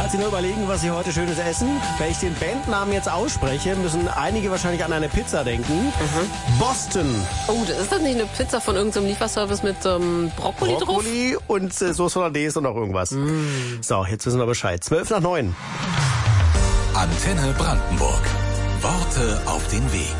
Als Sie nur überlegen, was Sie heute Schönes essen, wenn ich den Bandnamen jetzt ausspreche, müssen einige wahrscheinlich an eine Pizza denken. Boston. Oh, das ist doch nicht eine Pizza von irgendeinem Lieferservice mit Brokkoli drauf? Brokkoli und Sauce Hollandaise und noch irgendwas. So, jetzt wissen wir Bescheid. 8:12. Antenne Brandenburg. Worte auf den Weg.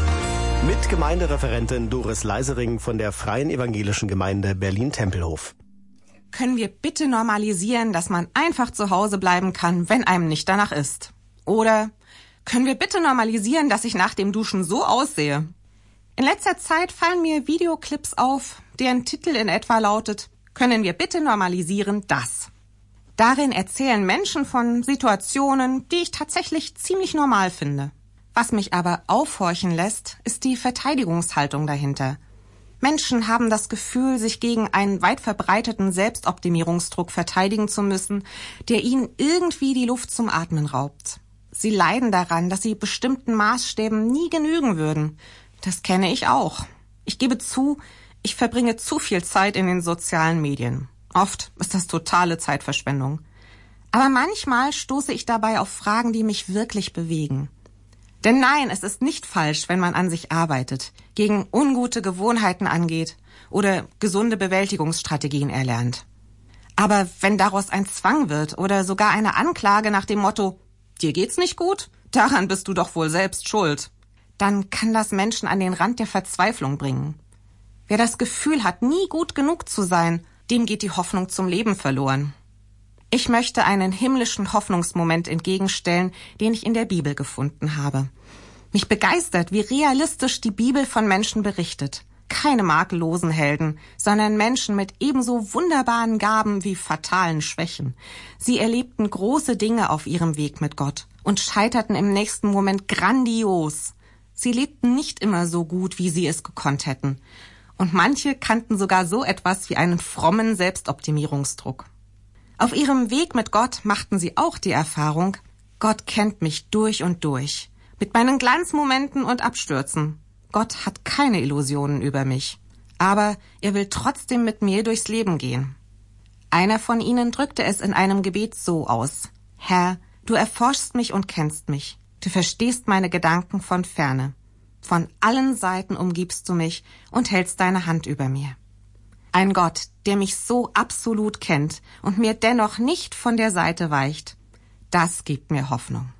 Mit Gemeindereferentin Doris Leisering von der Freien Evangelischen Gemeinde Berlin-Tempelhof. Können wir bitte normalisieren, dass man einfach zu Hause bleiben kann, wenn einem nicht danach ist? Oder können wir bitte normalisieren, dass ich nach dem Duschen so aussehe? In letzter Zeit fallen mir Videoclips auf, deren Titel in etwa lautet: Können wir bitte normalisieren das? Darin erzählen Menschen von Situationen, die ich tatsächlich ziemlich normal finde. Was mich aber aufhorchen lässt, ist die Verteidigungshaltung dahinter. Menschen haben das Gefühl, sich gegen einen weit verbreiteten Selbstoptimierungsdruck verteidigen zu müssen, der ihnen irgendwie die Luft zum Atmen raubt. Sie leiden daran, dass sie bestimmten Maßstäben nie genügen würden. Das kenne ich auch. Ich gebe zu, ich verbringe zu viel Zeit in den sozialen Medien. Oft ist das totale Zeitverschwendung. Aber manchmal stoße ich dabei auf Fragen, die mich wirklich bewegen. Denn nein, es ist nicht falsch, wenn man an sich arbeitet, gegen ungute Gewohnheiten angeht oder gesunde Bewältigungsstrategien erlernt. Aber wenn daraus ein Zwang wird oder sogar eine Anklage nach dem Motto, dir geht's nicht gut, daran bist du doch wohl selbst schuld, dann kann das Menschen an den Rand der Verzweiflung bringen. Wer das Gefühl hat, nie gut genug zu sein, dem geht die Hoffnung zum Leben verloren. Ich möchte einen himmlischen Hoffnungsmoment entgegenstellen, den ich in der Bibel gefunden habe. Mich begeistert, wie realistisch die Bibel von Menschen berichtet. Keine makellosen Helden, sondern Menschen mit ebenso wunderbaren Gaben wie fatalen Schwächen. Sie erlebten große Dinge auf ihrem Weg mit Gott und scheiterten im nächsten Moment grandios. Sie lebten nicht immer so gut, wie sie es gekonnt hätten. Und manche kannten sogar so etwas wie einen frommen Selbstoptimierungsdruck. Auf ihrem Weg mit Gott machten sie auch die Erfahrung, Gott kennt mich durch und durch, mit meinen Glanzmomenten und Abstürzen. Gott hat keine Illusionen über mich, aber er will trotzdem mit mir durchs Leben gehen. Einer von ihnen drückte es in einem Gebet so aus: Herr, du erforschst mich und kennst mich, du verstehst meine Gedanken von ferne. Von allen Seiten umgibst du mich und hältst deine Hand über mir. Ein Gott, der mich so absolut kennt und mir dennoch nicht von der Seite weicht, das gibt mir Hoffnung.